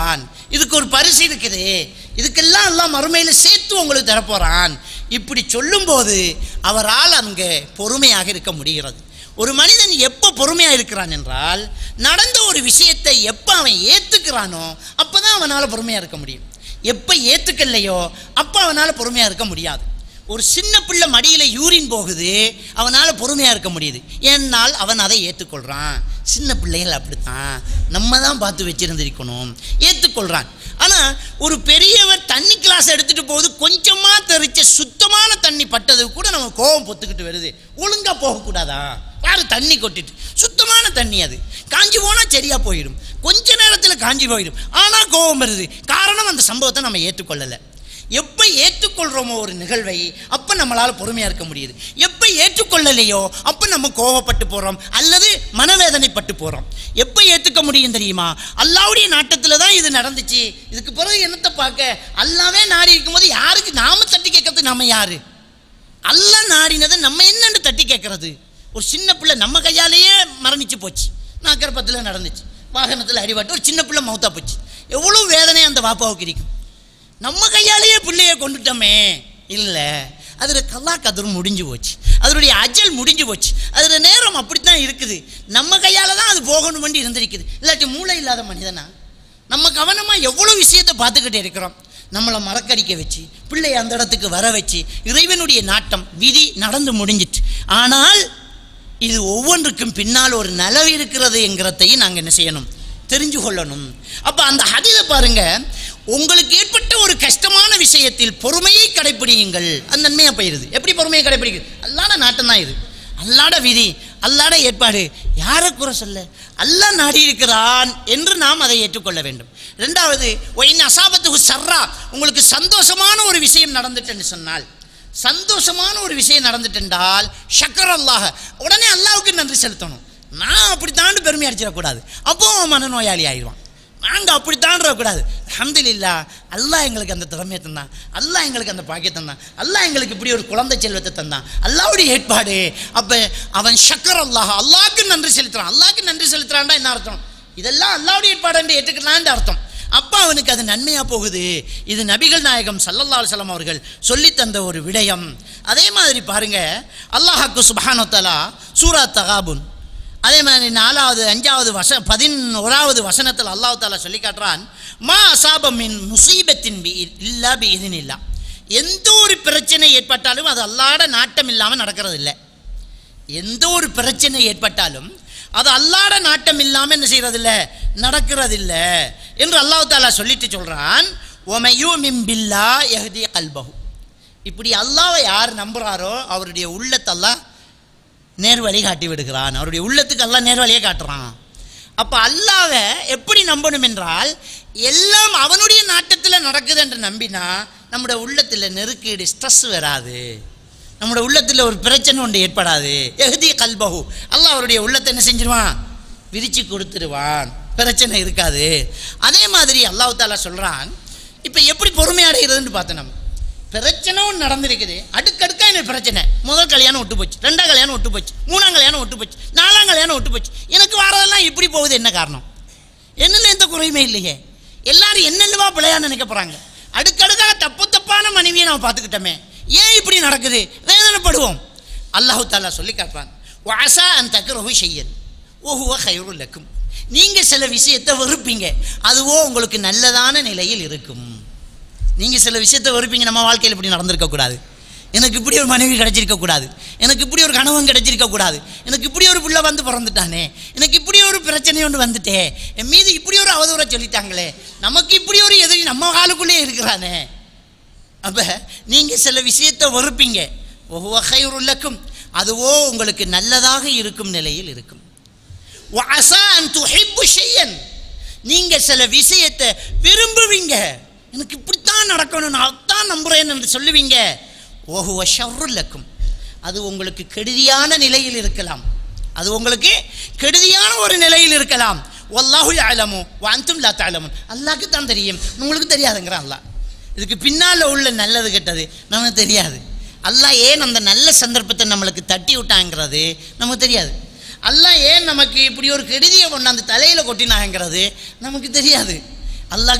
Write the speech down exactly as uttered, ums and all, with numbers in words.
தரப்போறான், இதுக்கு ஒரு பரிசு இருக்குது, இதுக்கெல்லாம் எல்லாம் மறுமையில் சேர்த்து உங்களுக்கு தரப்போறான். இப்படி சொல்லும்போது அவரால் அங்கே பொறுமையாக இருக்க முடிகிறது. ஒரு மனிதன் எப்போ பொறுமையாக இருக்கிறான் என்றால், நடந்த ஒரு விஷயத்தை எப்போ அவன் ஏற்றுக்கிறானோ அப்போ தான் அவனால் பொறுமையாக இருக்க முடியும். எப்போ ஏற்றுக்கலையோ அப்போ அவனால் பொறுமையாக இருக்க முடியாது. ஒரு சின்ன பிள்ளை மடியில் யூரின் போகுது, அவனால் பொறுமையாக இருக்க முடியுது, ஏன்னால் அவன் அதை ஏற்றுக்கொள்கிறான். சின்ன பிள்ளைகள் அப்படித்தான், நம்ம தான் பார்த்து வச்சிருந்திருக்கணும், ஏற்றுக்கொள்கிறான். ஆனால் ஒரு பெரியவர் தண்ணி கிளாஸ் எடுத்துகிட்டு போகுது, கொஞ்சமாக தெரிச்ச சுத்தமான தண்ணி பட்டது கூட நம்ம கோபம் பொத்துக்கிட்டு வருது. ஒழுங்காக போகக்கூடாதா? யாரு தண்ணி கொட்டிட்டு, சுத்தமான தண்ணி அது காஞ்சி போனால் சரியாக போயிடும், கொஞ்ச நேரத்தில் காஞ்சி போயிடும், ஆனால் கோபம் வருது. காரணம் அந்த சம்பவத்தை நம்ம ஏற்றுக்கொள்ளலை. எப்போ ஏற்றுக்கொள்கிறோமோ ஒரு நிகழ்வை அப்போ நம்மளால் பொறுமையாக இருக்க முடியுது. எப்போ ஏற்றுக்கொள்ளலையோ அப்போ நம்ம கோபப்பட்டு போகிறோம் அல்லது மனவேதனைப்பட்டு போகிறோம். எப்போ ஏற்றுக்க முடியும் தெரியுமா? அல்லாவுடைய நாட்டத்தில் தான் இது நடந்துச்சு, இதுக்கு பிறகு என்னத்தை பார்க்க? அல்லாவே நாடி இருக்கும்போது யாருக்கு நாம தட்டி கேட்கறது? நம்ம யாரு? அல்லா நாடினதை நம்ம என்னன்னு தட்டி கேட்கறது? ஒரு சின்ன பிள்ளை நம்ம கையாலேயே மரணிச்சு போச்சு, நாக்கரப்பத்தில் நடந்துச்சு, வாகனத்தில் அடிபட்டு ஒரு சின்ன பிள்ளை மௌத்தா போச்சு. எவ்வளோ வேதனை அந்த வாப்பாவுக்கு இருக்கும். நம்ம கையாலேயே பிள்ளையை கொண்டுட்டோமே. இல்லை, அதில் கல்லா கதிரும் முடிஞ்சு போச்சு, அதனுடைய அஜல் முடிஞ்சு போச்சு, அதில் நேரம் அப்படித்தான் இருக்குது. நம்ம கையால் தான் அது போகணும் வேண்டி இருந்திருக்குது. இல்லாட்டி மூளை இல்லாத மனிதனா? நம்ம கவனமாக எவ்வளோ விஷயத்தை பார்த்துக்கிட்டே இருக்கிறோம். நம்மளை மறக்கடிக்க வச்சு பிள்ளையை அந்த இடத்துக்கு வர வச்சு இறைவனுடைய நாட்டம் விதி நடந்து முடிஞ்சிட்டு. ஆனால் இது ஒவ்வொன்றுக்கும் பின்னால் ஒரு நலவு இருக்கிறது என்கிறதையும் நாங்கள் என்ன செய்யணும்? தெரிஞ்சு கொள்ளணும். அப்போ அந்த ஹதீஸை பாருங்க, உங்களுக்கு ஏற்பட்ட ஒரு கஷ்டமான விஷயத்தில் பொறுமையை கடைப்பிடியுங்கள், அந்த நன்மையாக போயிருது. எப்படி பொறுமையை கடைப்பிடிக்குது? அல்லாட நாட்டம் தான் இது, அல்லாட விதி, அல்லாட ஏற்பாடு. யாரை குறை சொல்ல? அல்லாஹ் நாடி இருக்கிறான் என்று நாம் அதை ஏற்றுக்கொள்ள வேண்டும். ரெண்டாவது, ஒயின் அசாபத்து சர்ரா, உங்களுக்கு சந்தோஷமான ஒரு விஷயம் நடந்துட்டுன்னு சொன்னால், சந்தோஷமான ஒரு விஷயம் நடந்துட்டென்றால் ஷக்கர் அல்லாஹ், உடனே அல்லாவுக்கு நன்றி செலுத்தணும். நான் அப்படித்தாண்டு பெருமை அடிச்சிடக்கூடாது, அப்போ மனநோயாளி ஆயிடுவான். நாங்கள் அப்படித்தாண்டக்கூடாது. அல்ஹம்துலில்லாஹ், அல்லாஹ் எங்களுக்கு அந்த திறமையை தந்தான், அல்லாஹ் எங்களுக்கு அந்த பாக்கியத்தை தந்தான், அல்லாஹ் எங்களுக்கு இப்படி ஒரு குழந்தை செல்வத்தை தந்தான், அல்லாஹ்வுடைய ஏற்பாடு. அப்போ அவன் ஷக்கர் அல்லாஹ், அல்லாஹ்க்கு நன்றி செலுத்துறான். அல்லாஹ்க்கு நன்றி செலுத்துறான்டா என்ன அர்த்தம்? இதெல்லாம் அல்லாஹ்வுடைய ஏற்பாடு என்று ஏற்றுக்கலான்னு அர்த்தம். அப்போ அவனுக்கு அது நன்மையாக போகுது. இது நபிகள் நாயகம் ஸல்லல்லாஹு அலைஹி வஸல்லம் அவர்கள் சொல்லி தந்த ஒரு விடயம். அதே மாதிரி பாருங்க, அல்லாஹ்க்கு சுப்ஹானஹு வ தஆலா சூரா தகாபுன், அதே மாதிரி நாலாவது அஞ்சாவது வச பதினோராவது வசனத்தில் அல்லாஹ் தாலா சொல்லி காட்டுறான், மா அசாப மின் முசீபத்தின் பி இல்லா பி இதினில்லா, எந்த ஒரு பிரச்சனை ஏற்பட்டாலும் அது அல்லாஹ்வுடைய நாட்டம் இல்லாமல் நடக்கிறது இல்லை. எந்த ஒரு பிரச்சனை ஏற்பட்டாலும் அது அல்லாஹ்வுடைய நாட்டம் இல்லாமல் என்ன செய்யறதில்லை? நடக்கிறதில்லை என்று அல்லாஹ் தாலா சொல்லிட்டு சொல்கிறான், ஒமையூ மின் பில்லா யஹ்தி கல்பஹு. இப்படி அல்லாஹ்வை யார் நம்புகிறாரோ அவருடைய உள்ளத்தை அல்லாஹ் நேர்வழி காட்டி விடுகிறான். அவருடைய உள்ளத்துக்கு அல்லாஹ் நேர்வழியை காட்டுறான். அப்போ அல்லாஹ்வை எப்படி நம்பணும் என்றால், எல்லாம் அவனுடைய நாட்டத்தில் நடக்குது என்று நம்பினா நம்முடைய உள்ளத்தில் நெருக்கீடு, ஸ்ட்ரெஸ் வராது, நம்முடைய உள்ளத்தில் ஒரு பிரச்சனை ஒன்று ஏற்படாது. எஹ்தி கல்பஹு, அல்லாஹ் அவருடைய உள்ளத்தை என்ன செஞ்சிருவான்? விரிச்சு கொடுத்துருவான், பிரச்சனை இருக்காது. அதே மாதிரி அல்லாஹ் தாலா சொல்கிறான், இப்போ எப்படி பொறுமை அடைகிறதுன்னு பார்த்தோம். நம்ம பிரச்சனை ஒன்று நடந்திருக்குது, அடுக்கடுக்கா எனக்கு பிரச்சனை. முதல் கல்யாணம் விட்டு போச்சு, ரெண்டாம் கல்யாணம் விட்டு போச்சு, மூணாம் கல்யாணம் விட்டு போச்சு, நாலாம் கல்யாணம் விட்டு போச்சு. எனக்கு வரதெல்லாம் இப்படி போகுது, என்ன காரணம்? என்னென்ன எந்த குறையுமே இல்லையே. எல்லாரும் என்னென்னவா பிள்ளையா நினைக்க போகிறாங்க. அடுக்கடுக்காக தப்பு தப்பான மனைவியை நம்ம பார்த்துக்கிட்டோமே, ஏன் இப்படி நடக்குது? வேதனைப்படுவோம். அல்லாஹ் தாலா சொல்லி காட்டுறான், வஅஸா அன் தக்ரஹு ஷையன் வஹுவ கைருல் லக்கும். நீங்கள் சில விஷயத்தை வெறுப்பீங்க, அதுவோ உங்களுக்கு நல்லதான நிலையில் இருக்கும். நீங்கள் சில விஷயத்தை வெறுப்பீங்க, நம்ம வாழ்க்கையில் இப்படி நடந்திருக்கக்கூடாது, எனக்கு இப்படி ஒரு மனைவி கிடைச்சிருக்கக்கூடாது, எனக்கு இப்படி ஒரு கணவன் கிடைச்சிருக்கக்கூடாது, எனக்கு இப்படி ஒரு பிள்ளை வந்து பிறந்துட்டானே, எனக்கு இப்படி ஒரு பிரச்சனை ஒன்று வந்துட்டே, என் மீது இப்படி ஒரு அவதூறை சொல்லிட்டாங்களே, நமக்கு இப்படி ஒரு எதிரி நம்ம காலுக்குள்ளே இருக்கிறானே. அப்போ நீங்கள் சில விஷயத்தை வெறுப்பீங்க, வஹுவ கைருல் லக்கும், அதுவோ உங்களுக்கு நல்லதாக இருக்கும் நிலையில் இருக்கும். வஅஸா அன் துஹிப்பு ஷையன், நீங்கள் சில விஷயத்தை விரும்புவீங்க, எனக்கு இப்படித்தான் நடக்கணும், நான் அதான் நம்புகிறேன் என்று சொல்லுவீங்க. வஹுவ ஷர்ருல் லக்கும், அது உங்களுக்கு கெடுதியான நிலையில் இருக்கலாம், அது உங்களுக்கு கெடுதியான ஒரு நிலையில் இருக்கலாம். வல்லாஹு யஅலமு வ அன்தும் லா தஅலமுன், அல்லாஹ்க்கு தான் தெரியும், உங்களுக்கு தெரியாதுங்கிறான் அல்லாஹ். இதுக்கு பின்னால் உள்ள நல்லது கெட்டது நமக்கு தெரியாது. அல்லாஹ் ஏன் அந்த நல்ல சந்தர்ப்பத்தை நம்மளுக்கு தட்டி விட்டாங்கிறது நமக்கு தெரியாது. அல்லாஹ் ஏன் நமக்கு இப்படி ஒரு கெடுதியை கொண்டாந்து தலையில் கொட்டினாங்கிறது நமக்கு தெரியாது. அல்லாஹ்